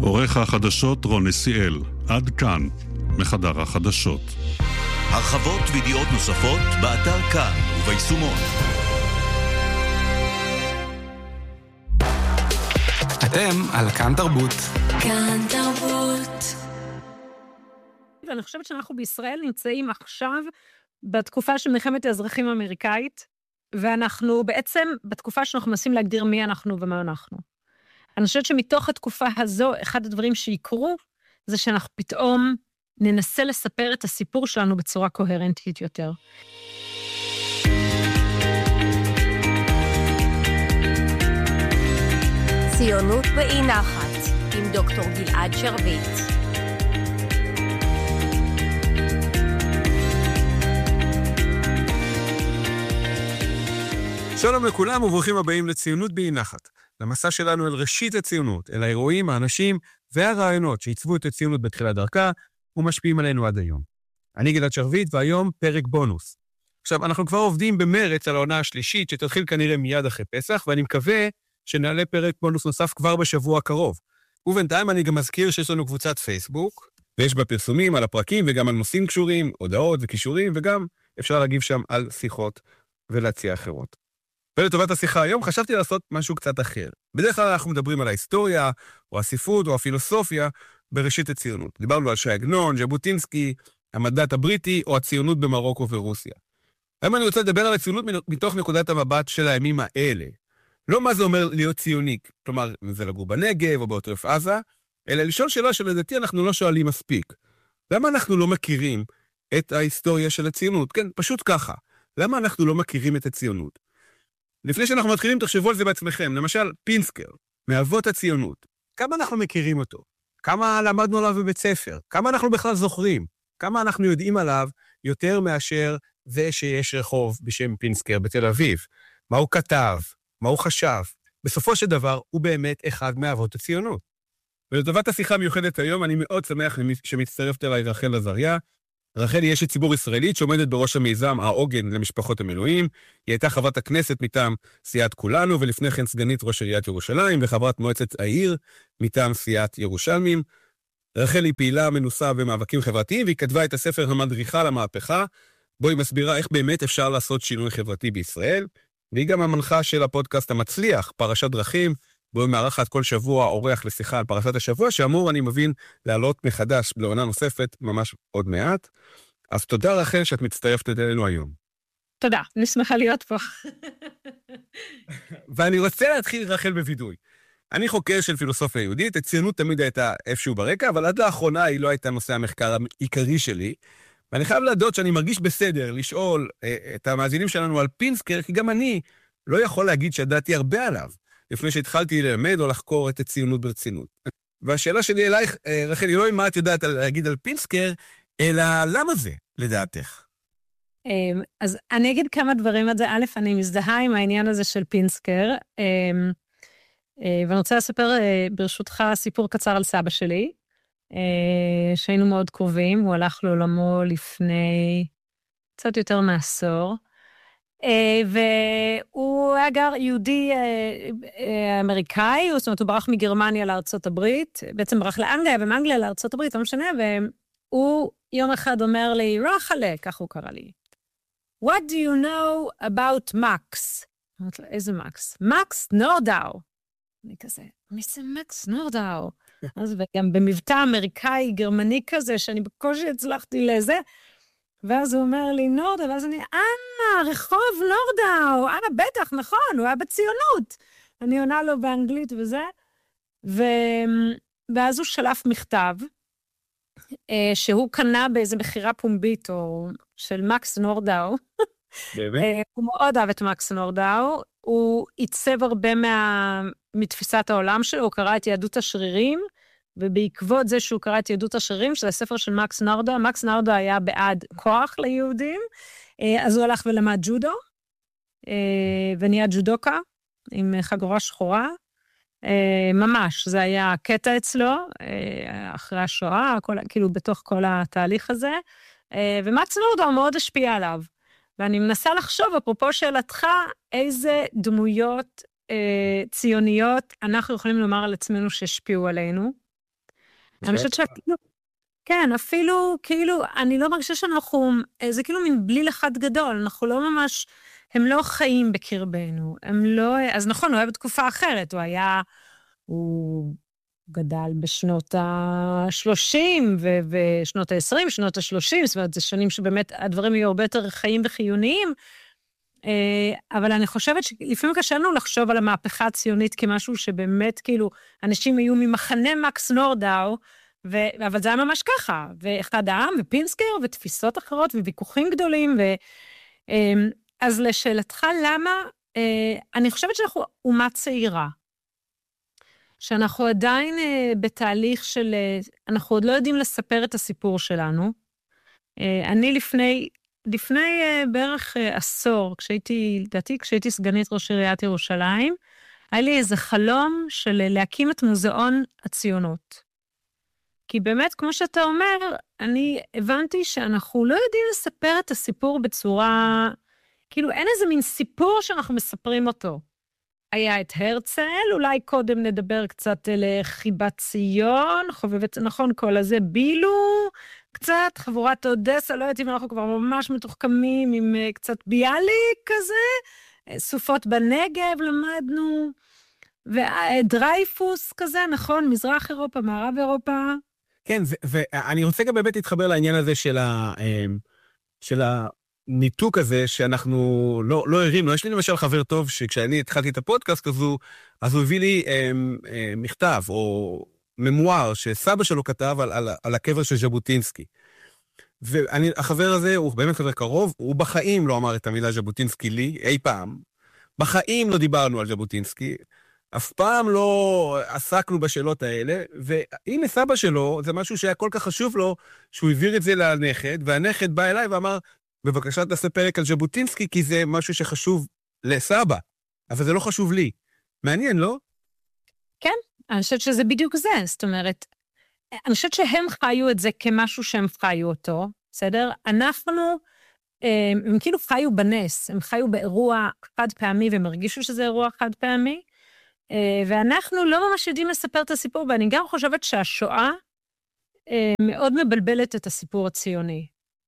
עורך החדשות רון נסיאל. עד כאן, מחדר החדשות. הרחבות וידיעות נוספות באתר כאן וביישומון. אתם על כאן תרבות. כאן תרבות. ואני חושבת שאנחנו בישראל נמצאים עכשיו בתקופה של מלחמת האזרחים האמריקאית, ואנחנו בעצם בתקופה שאנחנו מנסים להגדיר מי אנחנו ומה אנחנו. אני חושבת שמתוך התקופה הזו, אחד הדברים שיקרו, זה שאנחנו פתאום ננסה לספר את הסיפור שלנו בצורה קוהרנטית יותר. ציונות באי נחת, עם דוקטור גלעד שרביט. שלום לכולם וברוכים הבאים לציונות באי נחת. למסע שלנו אל ראשית הציונות, אל האירועים, האנשים והרעיונות שעיצבו את הציונות בתחילת דרכה ומשפיעים עלינו עד היום. אני גלעד שרביט והיום פרק בונוס. עכשיו, אנחנו כבר עובדים במרץ על העונה השלישית שתתחיל כנראה מיד אחרי פסח, ואני מקווה שנעלה פרק בונוס נוסף כבר בשבוע הקרוב. ובינתיים אני גם מזכיר שיש לנו קבוצת פייסבוק, ויש בה פרסומים על הפרקים וגם על נושאים קשורים, הודעות וקישורים, וגם אפשר להגיב שם על שיחות ולהציע אחרות. ולטובת השיחה היום חשבתי לעשות משהו קצת אחר. בדרך כלל אנחנו מדברים על ההיסטוריה, או הספרות, או הפילוסופיה, בראשית הציונות. דיברנו על ש"י עגנון, ז'בוטינסקי, המנדט הבריטי, או הציונות במרוקו ורוסיה. היום אני רוצה לדבר על הציונות מתוך נקודת המבט של הימים האלה. לא מה זה אומר להיות ציוני, כלומר, זה לגור בנגב או בעוטף עזה, אלא לשאול שאלה שלדעתי אנחנו לא שואלים מספיק. למה אנחנו לא מכירים את ההיסטוריה של הציונות? כן, פשוט ככה. למה אנחנו לא מכירים את הציונות? לפני שאנחנו מתחילים, תחשבו על זה בעצמכם. למשל, פינסקר, מאבות הציונות. כמה אנחנו מכירים אותו? כמה למדנו עליו בבית ספר? כמה אנחנו בכלל זוכרים? כמה אנחנו יודעים עליו יותר מאשר זה שיש רחוב בשם פינסקר בתל אביב? מה הוא כתב? מה הוא חשב? בסופו של דבר, הוא באמת אחד מאבות הציונות. ולטובת השיחה המיוחדת היום, אני מאוד שמח שמצטרפת אליי רחל עזריה. רחל היא אשת ציבור ישראלית שעומדת בראש המיזם העוגן למשפחות המילואים. היא הייתה חברת הכנסת מטעם סיעת כולנו, ולפני כן סגנית ראש עיריית ירושלים, וחברת מועצת העיר מטעם סיעת ירושלמים. רחל היא פעילה מנוסה במאבקים חברתיים, והיא כתבה את הספר המדריכה למהפכה, בו היא מסבירה איך באמת אפשר לעשות שינוי חברתי בישראל, והיא גם המנחה של הפודקאסט המצליח, פרשת דרכים, בו היא מארחת כל שבוע אורח לשיחה על פרשת השבוע, שאמור, אני מבין, לעלות מחדש לעונה נוספת ממש עוד מעט. אז תודה רחל שאת מצטרפת אלינו היום. תודה, אני שמחה להיות פה. ואני רוצה להתחיל רחל בוידוי. אני חוקר של פילוסופיה יהודית, הציונות תמיד הייתה איפשהו ברקע, אבל עד לאחרונה היא לא הייתה נושא המחקר העיקרי שלי, ואני חייב להודות שאני מרגיש בסדר לשאול את המאזינים שלנו על פינסקר, כי גם אני לא יכול להגיד שידעתי הרבה עליו, לפני שהתחלתי ללמד או לחקור את הציונות ברצינות. והשאלה שלי אלייך, רחל, היא לא מה את יודעת להגיד על פינסקר, אלא למה זה, לדעתך? אז אני אגיד כמה דברים על זה. א', אני מזדהה עם העניין הזה של פינסקר, ואני רוצה לספר ברשותך סיפור קצר על סבא שלי, שהיינו מאוד קרובים, הוא הלך לעולמו לפני קצת יותר מעשור, והוא היה גר יהודי אמריקאי, זאת אומרת, הוא ברח מגרמניה לארצות הברית, בעצם ברח לאנגליה, ומאנגליה לארצות הברית, לא משנה, והוא יום אחד אומר לי, רחלה, כך הוא קרא לי, What do you know about Max? אמרת לו, איזה מקס? מקס נורדאו. אני כזה, מי זה מקס נורדאו? אז וגם במבטא אמריקאי, גרמני כזה, שאני בקושי הצלחתי לזה, ואז הוא אומר לי, נורדאו, ואז אני, רחוב נורדאו, בטח, נכון, הוא היה בציונות. אני עונה לו באנגלית וזה, ואז הוא שלף מכתב, שהוא קנה באיזה מחירה פומבית, או של מקס נורדאו. באמת? הוא מאוד אהב את מקס נורדאו, הוא עיצב הרבה מתפיסת העולם שלו, הוא קרא את יהדות השרירים, ובעקבות זה שהוא קרא את יהדות השרירים, של הספר של מקס נורדאו, מקס נורדאו היה בעד כוח ליהודים, אז הוא הלך ולמד ג'ודו, ונהיה ג'ודוקה, עם חגורה שחורה, ממש, זה היה קטע אצלו, אחרי השואה, כאילו בתוך כל התהליך הזה, ומקס נורדאו מאוד השפיע עליו, ואני מנסה לחשוב, אפרופו שאלתך, איזה דמויות ציוניות אנחנו יכולים לומר על עצמנו שהשפיעו עלינו. אני חושבת שאפילו, כן, אפילו, כאילו, אני לא מרגישה שאנחנו, זה כאילו מין בליל אחד גדול, אנחנו לא ממש, הם לא חיים בקרבנו, הם לא, אז נכון, הוא היה בתקופה אחרת, הוא גדל בשנות ה-30 ושנות ה-20, שנות ה-30, זאת אומרת, זה שנים שבאמת הדברים היו הרבה יותר חיים וחיוניים, אבל אני חושבת שלפעמים קשה לנו לחשוב על המהפכה הציונית כמשהו שבאמת, כאילו, אנשים היו ממחנה מקס נורדאו, אבל זה היה ממש ככה, ואחד העם, ופינסקר, ותפיסות אחרות, וויכוחים גדולים, אז לשאלתך למה, אני חושבת שאנחנו אומה צעירה, שאנחנו עדיין בתהליך של, אנחנו עוד לא יודעים לספר את הסיפור שלנו. אני לפני בערך עשור, כשהייתי סגנית ראש עיריית ירושלים, היה לי איזה חלום של להקים את מוזיאון הציונות. כי באמת, כמו שאתה אומר, אני הבנתי שאנחנו לא יודעים לספר את הסיפור בצורה, כאילו אין איזה מין סיפור שאנחנו מספרים אותו. היה את הרצל, אולי קודם נדבר קצת לחיבת ציון, חובבת, נכון, כל הזה בילו, קצת, חבורת אודסה, לא יודעת אם אנחנו כבר ממש מתוחכמים עם קצת ביאליק כזה, סופות בנגב למדנו, ודרייפוס כזה, נכון, מזרח אירופה, מערב אירופה. כן, ואני רוצה גם באמת להתחבר לעניין הזה של הניתוק הזה שאנחנו לא הרינו. יש לי למשל חבר טוב שכשאני התחלתי את הפודקאסט אז הוא הביא לי מכתב או ממואר שסבא שלו כתב על הקבר של ז'בוטינסקי. והחבר הזה הוא באמת חבר קרוב, הוא בחיים לא אמר את המילה ז'בוטינסקי לי, אי פעם. בחיים לא דיברנו על ז'בוטינסקי, אף פעם לא עסקנו בשאלות האלה, והנה סבא שלו, זה משהו שהיה כל כך חשוב לו, שהוא העביר את זה לנכד, והנכד בא אליי ואמר, בבקשה תעשה פרק על ז'בוטינסקי, כי זה משהו שחשוב לסבא, אבל זה לא חשוב לי. מעניין, לא? כן, אני חושבת שזה בדיוק זה, זאת אומרת, אני חושבת שהם חיו את זה כמשהו שהם חיו אותו, בסדר? אנחנו, הם כאילו חיו בנס, הם חיו באירוע חד פעמי, והם הרגישו שזה אירוע חד פעמי, ואנחנו לא ממש יודעים לספר את הסיפור, ואני גם חושבת שהשואה מאוד מבלבלת את הסיפור הציוני,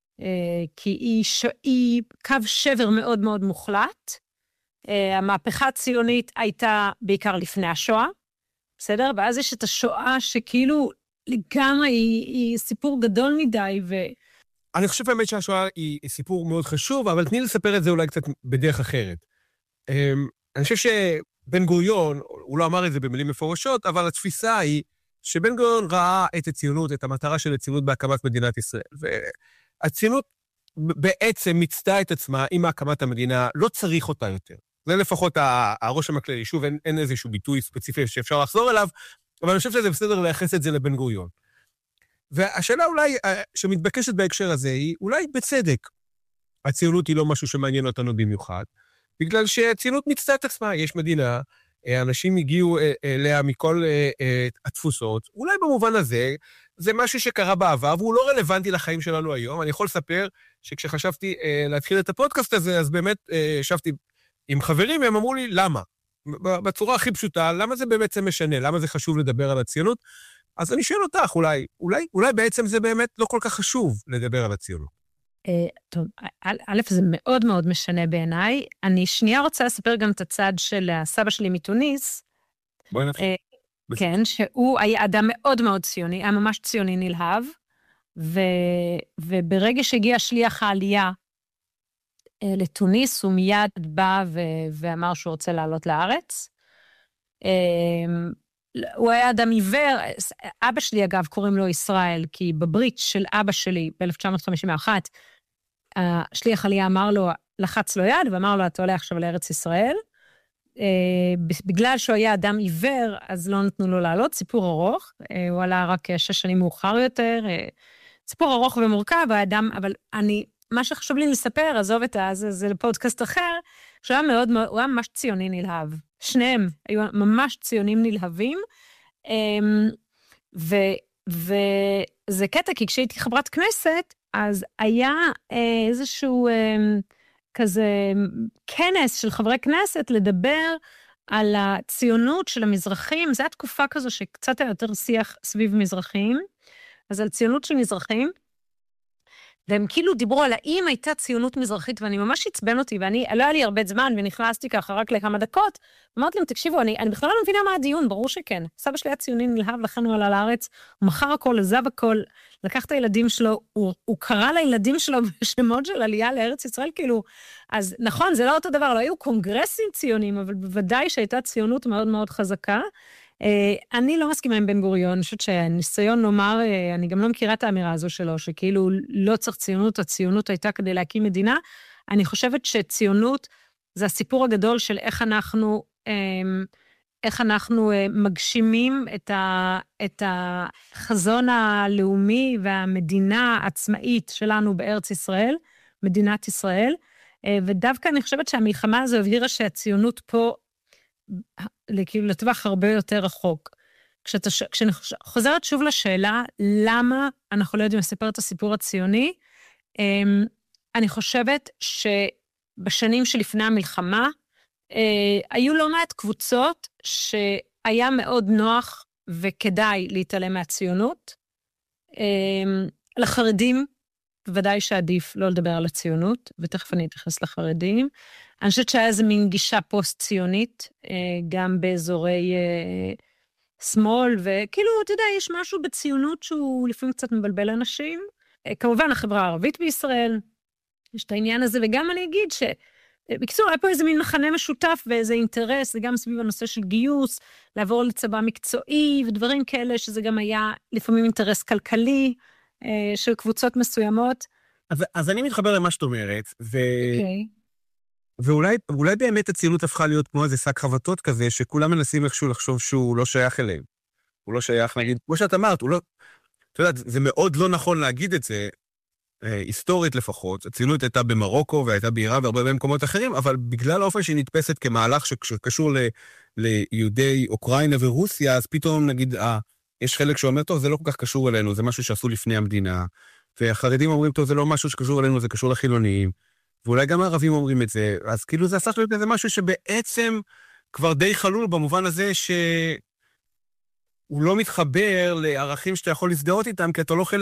כי היא קו שבר מאוד מאוד מוחלט. המהפכה הציונית הייתה בעיקר לפני השואה, בסדר? ואז יש את השואה שכאילו לגמרי היא סיפור גדול מדי. אני חושב באמת שהשואה היא סיפור מאוד חשוב, אבל תני לספר את זה אולי קצת בדרך אחרת. אני חושב שבן גוריון, הוא לא אמר את זה במילים מפורשות, אבל התפיסה היא שבן גוריון ראה את הציונות, את המטרה של הציונות בהקמת מדינת ישראל. והציונות בעצם מצטה את עצמה עם הקמת המדינה, לא צריך אותה יותר. זה לפחות הרושם הכללי. שוב, אין איזשהו ביטוי ספציפי שאפשר לחזור אליו, אבל אני חושב שזה בסדר לייחס את זה לבן גוריון. והשאלה אולי שמתבקשת בהקשר הזה היא, אולי בצדק, הציונות היא לא משהו שמעניין אותנו במיוחד, בגלל שהציונות מצטה את עצמה, יש מדינה, אנשים הגיעו אליה מכל התפוסות, אולי במובן הזה, זה משהו שקרה בעבר, והוא לא רלוונטי לחיים שלנו היום. אני יכול לספר שכשחשבתי להתחיל את הפודקאסט הזה, אז באמת ישבתי עם חברים, והם אמרו לי, למה? בצורה הכי פשוטה, למה זה באמת משנה? למה זה חשוב לדבר על הציונות? אז אני שואל אותך, אולי בעצם זה באמת לא כל כך חשוב לדבר על הציונות. טוב, א', זה מאוד מאוד משנה בעיניי. אני שנייה רוצה לספר גם את הצד של הסבא שלי מתוניס. בואי נתחיל. כן, שהוא היה אדם מאוד מאוד ציוני, היה ממש ציוני נלהב, וברגע שהגיע שליח העלייה לתוניס, הוא מיד בא ואמר שהוא רוצה לעלות לארץ. הוא היה אדם עיוור, אבא שלי אגב קוראים לו ישראל, כי בברית של אבא שלי ב-1951, השליח עלייה אמר לו, לחץ לו יד, ואמר לו, אתה עולה עכשיו לארץ ישראל, בגלל שהוא היה אדם עיוור, אז לא נתנו לו לעלות, סיפור ארוך, הוא עלה רק 6 שנים מאוחר יותר, סיפור ארוך ומורכב, אבל מה שחשוב לי לספר, עזוב את זה לפודקאסט אחר, שהוא היה ממש ציוני נלהב, שניהם היו ממש ציונים נלהבים, וזה קטע, כי כשהייתי חברת כנסת, אז היה איזשהו כזה כנס של חברי כנסת לדבר על הציונות של המזרחים, זו התקופה כזו שקצת יותר שיח סביב מזרחים, אז על ציונות של מזרחים, והם כאילו דיברו על האם הייתה ציונות מזרחית, ואני ממש עצבן אותי, ואני, לא היה לי הרבה זמן, ונכנסתי ככה רק לכמה דקות, אמרתי להם, תקשיבו, אני בכלל לא מבינה מה הדיון, ברור שכן. סבא שלי היה ציוני נלהב, לכן הוא עלה לארץ, הוא מכר הכל, עזב הכל, לקח את הילדים שלו, הוא קרא לילדים שלו בשמות של עלייה לארץ ישראל, כאילו, אז נכון, זה לא אותו דבר, לא היו קונגרסים ציונים, אבל בוודאי שהייתה ציונות מאוד מאוד חזקה. אני לא מסכימה עם בן גוריון, אני חושבת שהניסיון לומר, אני גם לא מכירה את האמירה הזו שלו, שכאילו לא צריך ציונות, הציונות הייתה כדי להקים מדינה. אני חושבת שציונות זה הסיפור הגדול של איך אנחנו מגשימים את החזון הלאומי והמדינה העצמאית שלנו בארץ ישראל, מדינת ישראל, ודווקא אני חושבת שהמלחמה הזו הבהירה שהציונות פה, כאילו לטווח הרבה יותר רחוק. כשאני חוזרת שוב לשאלה, למה אנחנו לא יודעים לספר את הסיפור הציוני, אני חושבת שבשנים שלפני המלחמה, היו לא מעט קבוצות שהיה מאוד נוח וכדאי להתעלם מהציונות. לחרדים, בוודאי שעדיף לא לדבר על הציונות, ותכף אני אתייחס לחרדים. אני חושבת שהיה איזה מין גישה פוסט-ציונית, גם באזורי שמאל, וכאילו, אתה יודע, יש משהו בציונות שהוא לפעמים קצת מבלבל אנשים. כמובן, החברה הערבית בישראל, יש את העניין הזה, וגם אני אגיד בקיצור, היה פה איזה מין מחנה משותף ואיזה אינטרס, זה גם סביב הנושא של גיוס, לעבור לצבא מקצועי ודברים כאלה, שזה גם היה לפעמים אינטרס כלכלי של קבוצות מסוימות. אז אני מתחבר למה שאת אומרת, ואולי באמת הציונות הפכה להיות כמו איזה שק חבטות כזה, שכולם מנסים איכשהו לחשוב שהוא לא שייך אליהם. הוא לא שייך, נגיד, כמו שאת אמרת, הוא לא, אתה יודע, זה מאוד לא נכון להגיד את זה, היסטורית לפחות, הציונות הייתה במרוקו והייתה בעיראק והרבה במקומות אחרים, אבל בגלל האופן שהיא נתפסת כמהלך שקשור ליהודי אוקראינה ורוסיה, אז פתאום נגיד, יש חלק שאומר, טוב, זה לא כל כך קשור אלינו, זה משהו שעשו לפני המדינה, והחרדים אומרים, טוב, זה לא משהו שקשור אלינו, זה קשור לחילוניים, ואולי גם הערבים אומרים את זה, אז כאילו זה עשה להיות איזה משהו שבעצם כבר די חלול במובן הזה שהוא לא מתחבר לערכים שאתה יכול להזדהות איתם, כי אתה לא חלק